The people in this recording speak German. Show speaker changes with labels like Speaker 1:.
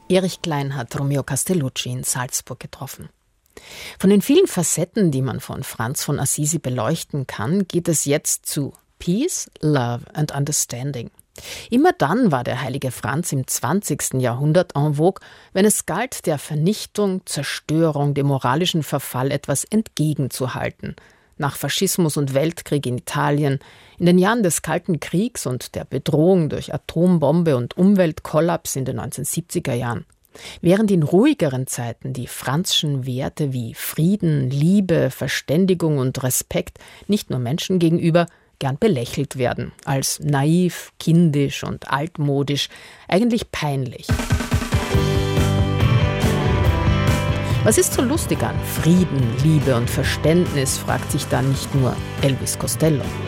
Speaker 1: Erich Klein hat Romeo Castellucci in Salzburg getroffen. Von den vielen Facetten, die man von Franz von Assisi beleuchten kann, geht es jetzt zu Peace, Love and Understanding. Immer dann war der heilige Franz im 20. Jahrhundert en vogue, wenn es galt, der Vernichtung, Zerstörung, dem moralischen Verfall etwas entgegenzuhalten. Nach Faschismus und Weltkrieg in Italien, in den Jahren des Kalten Kriegs und der Bedrohung durch Atombombe und Umweltkollaps in den 1970er Jahren. Während in ruhigeren Zeiten die Franzschen Werte wie Frieden, Liebe, Verständigung und Respekt nicht nur Menschen gegenüber gern belächelt werden, als naiv, kindisch und altmodisch, eigentlich peinlich. Was ist so lustig an Frieden, Liebe und Verständnis, fragt sich dann nicht nur Elvis Costello.